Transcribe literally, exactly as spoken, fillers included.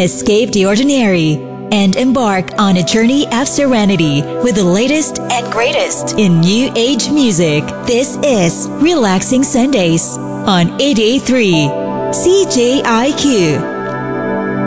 Escape the ordinary and embark on a journey of serenity with the latest and greatest in new age music. This is Relaxing Sundays on eighty-eight point three C J I Q.